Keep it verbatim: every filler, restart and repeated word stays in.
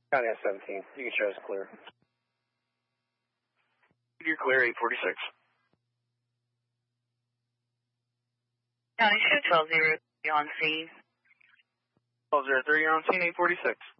County S seventeen. You can show us clear. You're clear, eight forty-six. County two twelve zero, you're on scene. twelve zero three, you're on scene, eight forty-six.